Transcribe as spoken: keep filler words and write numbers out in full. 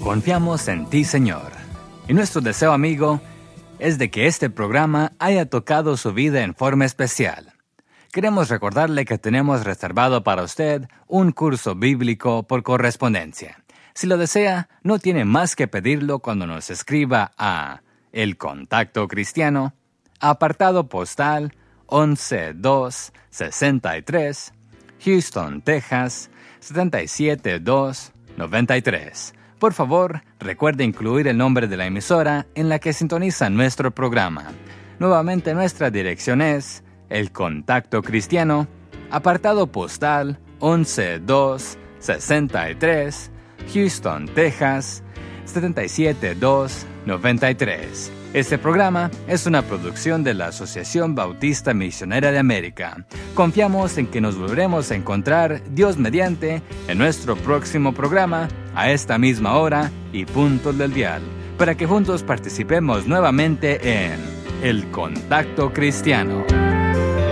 Confiamos en ti, Señor. Y nuestro deseo, amigo, es de que este programa haya tocado su vida en forma especial. Queremos recordarle que tenemos reservado para usted un curso bíblico por correspondencia. Si lo desea, no tiene más que pedirlo cuando nos escriba a El Contacto Cristiano, apartado postal once dos sesenta y tres, Houston, Texas, siete siete dos nueve tres. Por favor, recuerde incluir el nombre de la emisora en la que sintoniza nuestro programa. Nuevamente, nuestra dirección es El Contacto Cristiano, apartado postal once dos sesenta y tres, Houston, Texas, siete siete dos nueve tres. Este programa es una producción de la Asociación Bautista Misionera de América. Confiamos en que nos volveremos a encontrar, Dios mediante, en nuestro próximo programa, a esta misma hora y punto del dial, para que juntos participemos nuevamente en El Contacto Cristiano.